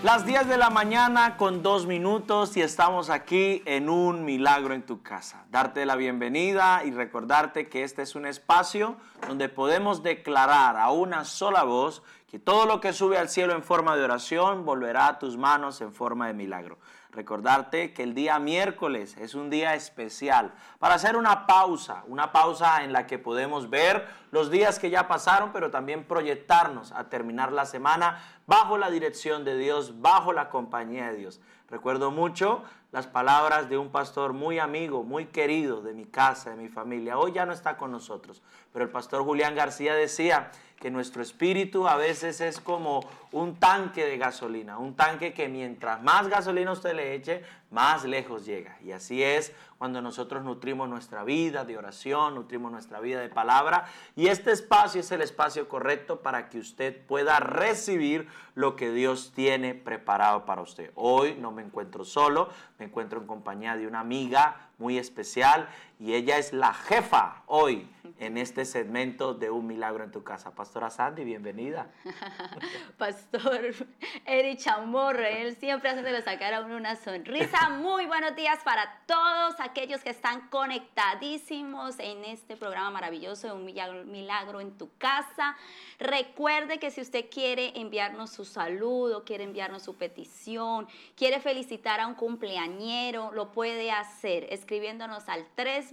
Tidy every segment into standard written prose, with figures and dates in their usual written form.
Las 10 de la mañana con 2 minutos y estamos aquí en Un Milagro en tu Casa. Darte la bienvenida y recordarte que este es un espacio donde podemos declarar a una sola voz que todo lo que sube al cielo en forma de oración volverá a tus manos en forma de milagro. Recordarte que el día miércoles es un día especial para hacer una pausa en la que podemos ver los días que ya pasaron, pero también proyectarnos a terminar la semana bajo la dirección de Dios, bajo la compañía de Dios. Recuerdo mucho las palabras de un pastor muy amigo, muy querido de mi casa, de mi familia. Hoy ya no está con nosotros, pero el pastor Julián García decía que nuestro espíritu a veces es como un tanque de gasolina, un tanque que mientras más gasolina usted le eche, más lejos llega. Y así es cuando nosotros nutrimos nuestra vida de oración, nutrimos nuestra vida de palabra. Y este espacio es el espacio correcto para que usted pueda recibir lo que Dios tiene preparado para usted. Hoy no me encuentro solo, me encuentro en compañía de una amiga muy especial y ella es la jefa hoy en este segmento de Un Milagro en tu Casa. Pastora Sandy, bienvenida. Pastor Eric Chamorro, él siempre hace sacar a uno una sonrisa. Muy buenos días para todos aquellos que están conectadísimos en este programa maravilloso de Un Milagro en tu Casa. Recuerde que si usted quiere enviarnos su saludo, quiere enviarnos su petición, quiere felicitar a un cumpleañero, lo puede hacer escribiéndonos al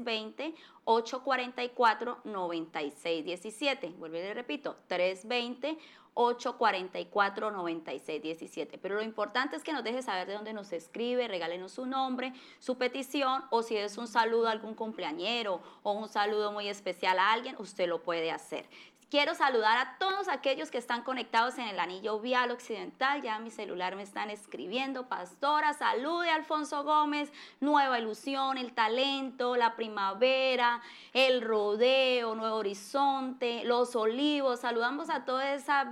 320-844-9617. Vuelvo y le repito, 320-844-9617. Pero lo importante es que nos deje saber de dónde nos escribe, regálenos su nombre, su petición, o si es un saludo a algún cumpleañero o un saludo muy especial a alguien, usted lo puede hacer. Quiero saludar a todos aquellos que están conectados en el anillo vial occidental. Ya mi celular me están escribiendo. Pastora, salude a Alfonso Gómez, Nueva Ilusión, El Talento, La Primavera, El Rodeo, Nuevo Horizonte, Los Olivos. Saludamos a todo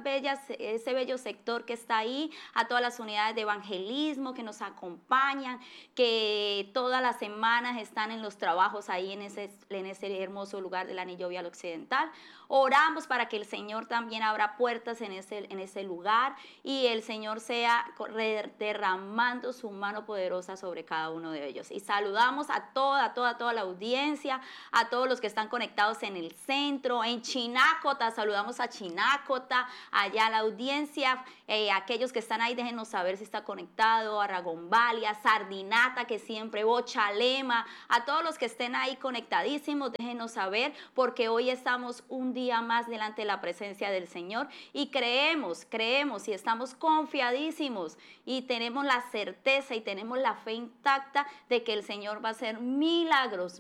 ese bello sector que está ahí, a todas las unidades de evangelismo que nos acompañan, que todas las semanas están en los trabajos ahí en ese hermoso lugar del anillo vial occidental. Oramos para que el Señor también abra puertas en ese lugar y el Señor sea derramando su mano poderosa sobre cada uno de ellos. Y saludamos a toda la audiencia, a todos los que están conectados en el centro, en Chinácota, saludamos a Chinácota, allá la audiencia, aquellos que están ahí, déjenos saber si está conectado, a Ragonvalia, Sardinata, que siempre, Bochalema, a todos los que estén ahí conectadísimos, déjenos saber, porque hoy estamos un día más delante de la presencia del Señor y creemos y estamos confiadísimos y tenemos la certeza y tenemos la fe intacta de que el Señor va a hacer milagros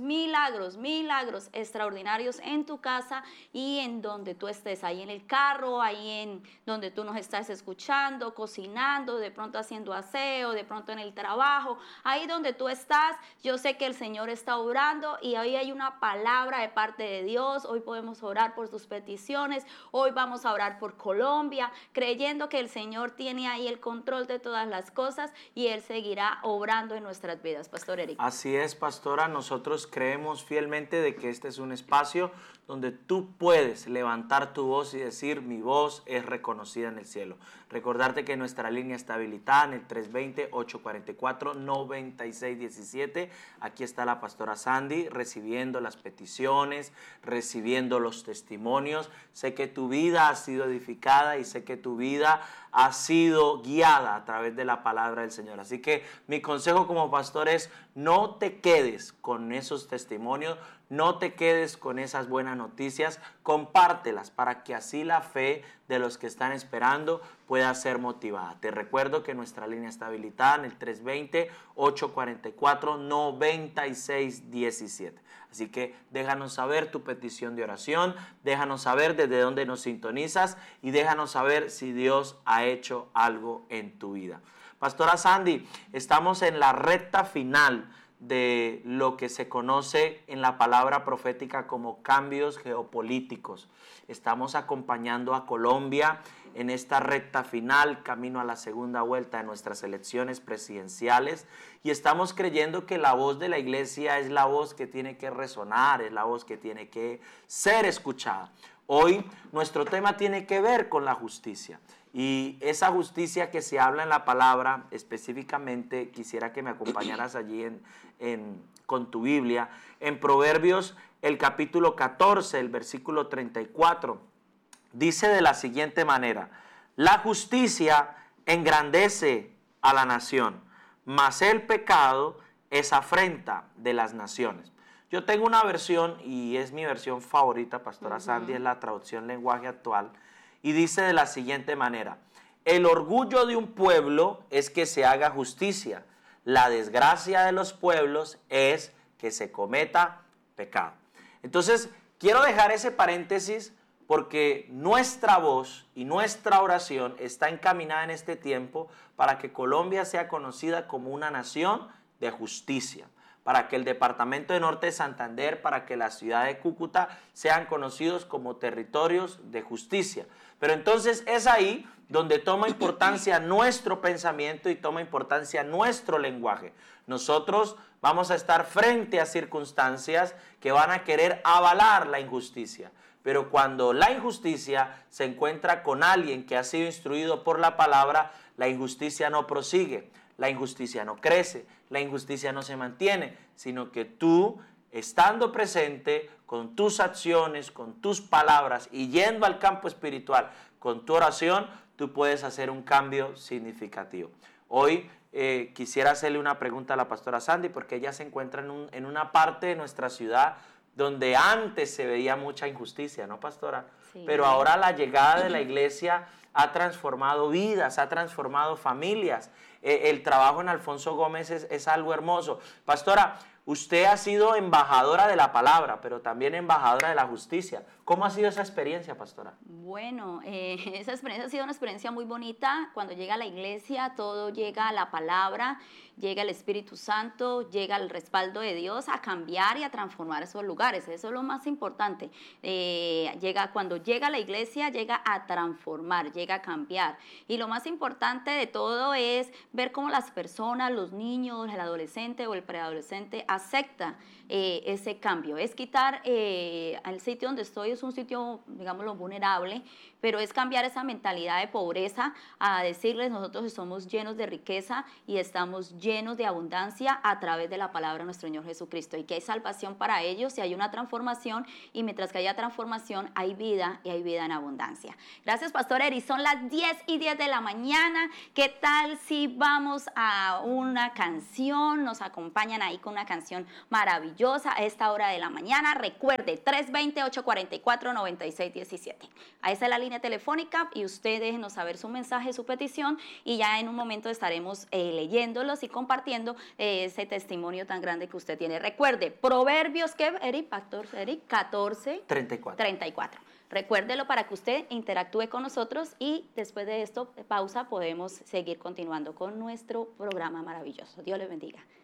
extraordinarios en tu casa y en donde tú estés, ahí en el carro, ahí en donde tú nos estás escuchando, cocinando, de pronto haciendo aseo, de pronto en el trabajo, ahí donde tú estás, yo sé que el Señor está obrando y hoy hay una palabra de parte de Dios. Hoy podemos orar por tus peticiones, hoy vamos a orar por Colombia, creyendo que el Señor tiene ahí el control de todas las cosas y Él seguirá obrando en nuestras vidas. Pastor Eric. Así es, pastora, nosotros creemos fielmente de que este es un espacio donde tú puedes levantar tu voz y decir, mi voz es reconocida en el cielo. Recordarte que nuestra línea está habilitada en el 320-844-9617. Aquí está la pastora Sandy recibiendo las peticiones, recibiendo los testimonios. Sé que tu vida ha sido edificada y sé que tu vida ha sido guiada a través de la palabra del Señor. Así que mi consejo como pastor es, no te quedes con esos testimonios, no te quedes con esas buenas noticias, compártelas para que así la fe de los que están esperando pueda ser motivada. Te recuerdo que nuestra línea está habilitada en el 320-844-9617. Así que déjanos saber tu petición de oración, déjanos saber desde dónde nos sintonizas y déjanos saber si Dios ha hecho algo en tu vida. Pastora Sandy, estamos en la recta final de lo que se conoce en la palabra profética como cambios geopolíticos. Estamos acompañando a Colombia en esta recta final, camino a la segunda vuelta de nuestras elecciones presidenciales, y estamos creyendo que la voz de la iglesia es la voz que tiene que resonar, es la voz que tiene que ser escuchada. Hoy nuestro tema tiene que ver con la justicia. Y esa justicia que se habla en la palabra, específicamente, quisiera que me acompañaras allí con tu Biblia, en Proverbios, el capítulo 14, el versículo 34, dice de la siguiente manera: la justicia engrandece a la nación, mas el pecado es afrenta de las naciones. Yo tengo una versión, y es mi versión favorita, Pastora Sandy, es la traducción lenguaje actual, y dice de la siguiente manera: el orgullo de un pueblo es que se haga justicia, la desgracia de los pueblos es que se cometa pecado. Entonces, quiero dejar ese paréntesis porque nuestra voz y nuestra oración está encaminada en este tiempo para que Colombia sea conocida como una nación de justicia, para que el departamento de Norte de Santander, para que la ciudad de Cúcuta sean conocidos como territorios de justicia. Pero entonces es ahí donde toma importancia nuestro pensamiento y toma importancia nuestro lenguaje. Nosotros vamos a estar frente a circunstancias que van a querer avalar la injusticia. Pero cuando la injusticia se encuentra con alguien que ha sido instruido por la palabra, la injusticia no prosigue, la injusticia no crece, la injusticia no se mantiene, sino que tú, estando presente con tus acciones, con tus palabras y yendo al campo espiritual con tu oración, tú puedes hacer un cambio significativo. Hoy quisiera hacerle una pregunta a la pastora Sandy, porque ella se encuentra en una parte de nuestra ciudad donde antes se veía mucha injusticia, ¿no, pastora? Sí. Pero ahora la llegada de la iglesia ha transformado vidas, ha transformado familias. El trabajo en Alfonso Gómez es algo hermoso. Pastora, usted ha sido embajadora de la palabra, pero también embajadora de la justicia. ¿Cómo ha sido esa experiencia, pastora? Bueno, esa experiencia ha sido una experiencia muy bonita. Cuando llega a la iglesia, todo llega a la palabra, llega el Espíritu Santo, llega el respaldo de Dios a cambiar y a transformar esos lugares. Eso es lo más importante. Cuando llega a la iglesia, llega a transformar, llega a cambiar. Y lo más importante de todo es ver cómo las personas, los niños, el adolescente o el preadolescente acepta ese cambio. Es quitar el sitio donde estoy, es un sitio, digámoslo, vulnerable, pero es cambiar esa mentalidad de pobreza a decirles: nosotros somos llenos de riqueza y estamos llenos de abundancia a través de la palabra de nuestro Señor Jesucristo, y que hay salvación para ellos y hay una transformación, y mientras que haya transformación hay vida, y hay vida en abundancia. Gracias, Pastor Eri. Son las 10:10 de la mañana. ¿Qué tal si vamos a una canción? Nos acompañan ahí con una canción maravillosa a esta hora de la mañana. Recuerde, 320-844-9617. A esa es la línea telefónica, y usted déjenos saber su mensaje, su petición, y ya en un momento estaremos leyéndolos y compartiendo ese testimonio tan grande que usted tiene. Recuerde, Proverbios, ¿qué, Eric? Pastor Eric, 14:34. Recuérdelo para que usted interactúe con nosotros, y después de esto, pausa, podemos seguir continuando con nuestro programa maravilloso. Dios les bendiga.